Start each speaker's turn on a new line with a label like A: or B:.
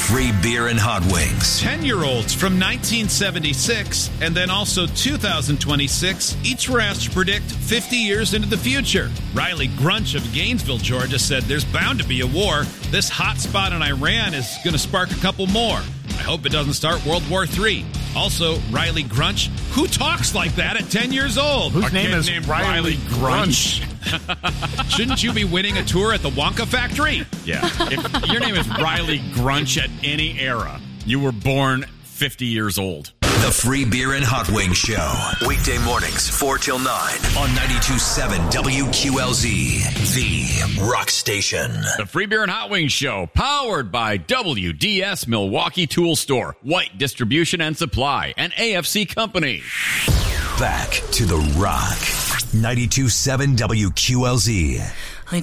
A: free beer and hot wings.
B: 10-year-olds from 1976 and then also 2026 each were asked to predict 50 years into the future. Riley Grunch of Gainesville, Georgia said there's bound to be a war. This hot spot in Iran is going to spark a couple more. I hope it doesn't start World War III. Also, Riley Grunch, who talks like that at 10 years old?
C: Whose name is Riley Grunch?
B: Shouldn't you be winning a tour at the Wonka factory?
C: Yeah. If your name is Riley Grunch at any era, you were born 50 years old.
A: The Free Beer and Hot Wings Show. Weekday mornings, 4 till 9 on 92.7 WQLZ, the rock station.
C: The Free Beer and Hot Wings Show, powered by WDS Milwaukee Tool Store, White Distribution and Supply, and AFC Company.
A: Back to the rock. 92.7 WQLZ.
D: I